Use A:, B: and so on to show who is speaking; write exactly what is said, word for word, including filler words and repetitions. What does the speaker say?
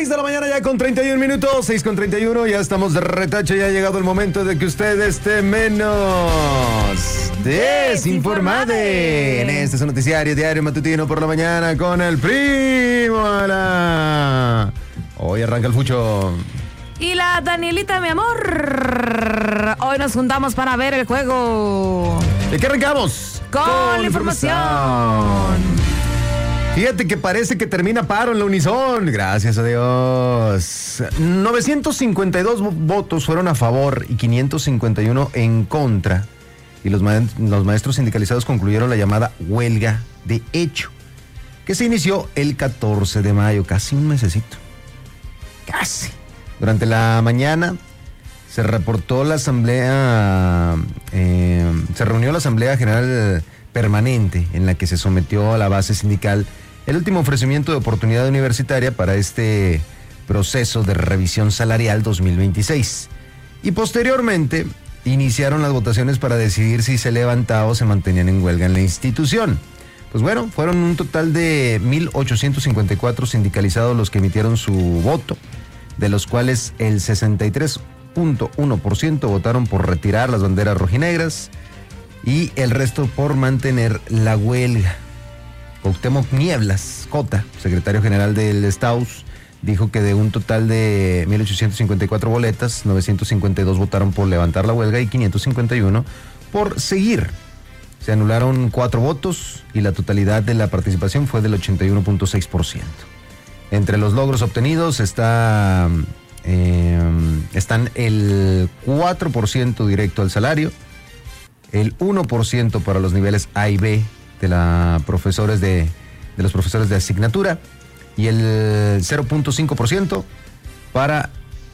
A: seis de la mañana ya con treinta y un minutos, seis con treinta y uno, ya estamos de retache, ya ha llegado el momento de que usted esté menos desinformado en este su noticiario diario matutino por la mañana con el primo Ala. Hoy arranca el fucho.
B: Y la Danielita, mi amor. Hoy nos juntamos para ver el juego.
A: ¿De qué arrancamos?
B: Con, con la información. información.
A: Fíjate que parece que termina paro en la Unison. Gracias a Dios. novecientos cincuenta y dos votos fueron a favor y quinientos cincuenta y uno en contra. Y los, ma- los maestros sindicalizados concluyeron la llamada huelga de hecho, que se inició el catorce de mayo, casi un mesecito. Casi. Durante la mañana se reportó la asamblea, eh, se reunió la Asamblea General Permanente en la que se sometió a la base sindical el último ofrecimiento de oportunidad universitaria para este proceso de revisión salarial dos mil veintiséis. Y posteriormente iniciaron las votaciones para decidir si se levantaba o se mantenían en huelga en la institución. Pues bueno, fueron un total de mil ochocientos cincuenta y cuatro sindicalizados los que emitieron su voto, de los cuales el sesenta y tres punto uno por ciento votaron por retirar las banderas rojinegras y el resto por mantener la huelga. Cuauhtémoc Nieblas Cota, secretario general del Staus, dijo que de un total de mil ochocientos cincuenta y cuatro boletas, novecientos cincuenta y dos votaron por levantar la huelga y quinientos cincuenta y uno por seguir. Se anularon cuatro votos y la totalidad de la participación fue del ochenta y uno punto seis por ciento. Entre los logros obtenidos está, eh, están el cuatro por ciento directo al salario, el uno por ciento para los niveles A y B de, la profesores de, de los profesores de asignatura y el cero punto cinco por ciento para